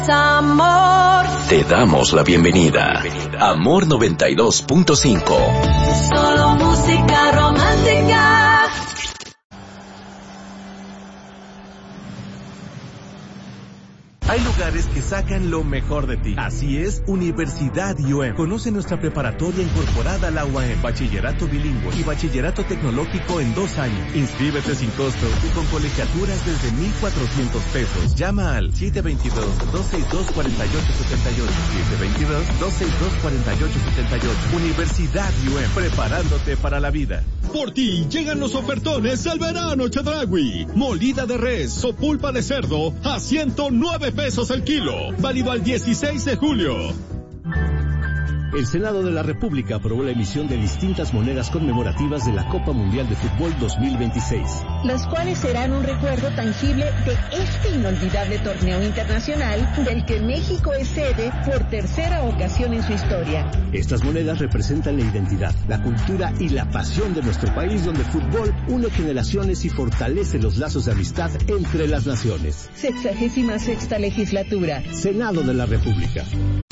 Amor. Te damos la bienvenida. Amor 92.5. Solo música romántica. Hay lugares que sacan lo mejor de ti. Así es, Universidad UM. Conoce nuestra preparatoria incorporada a la UAM, bachillerato bilingüe y bachillerato tecnológico en 2 años. Inscríbete sin costo y con colegiaturas desde 1,400 pesos. Llama al 722-262-4878. 722-262-4878. Universidad UM, preparándote para la vida. Por ti llegan los ofertones al verano Chedraui. Molida de res o pulpa de cerdo a 109 pesos el kilo. Válido al 16 de julio. El Senado de la República aprobó la emisión de distintas monedas conmemorativas de la Copa Mundial de Fútbol 2026. Las cuales serán un recuerdo tangible de este inolvidable torneo internacional del que México es sede por tercera ocasión en su historia. Estas monedas representan la identidad, la cultura y la pasión de nuestro país, donde el fútbol une generaciones y fortalece los lazos de amistad entre las naciones. 66ª legislatura. Senado de la República.